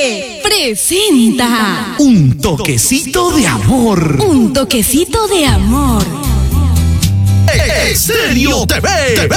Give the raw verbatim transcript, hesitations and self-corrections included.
T V presenta Un toquecito de amor. Un toquecito de amor. Estéreo T V.